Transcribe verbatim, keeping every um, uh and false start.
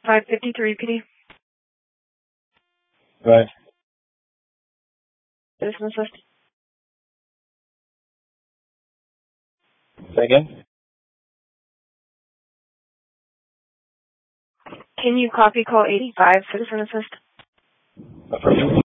five fifty-three P D. Right. Citizen Assist. Say again? Can you copy call eighty-five, Citizen Assist? Affirmative.